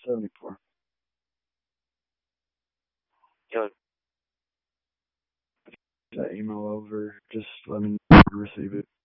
74. Yo, That email over. Just let me know if you receive it.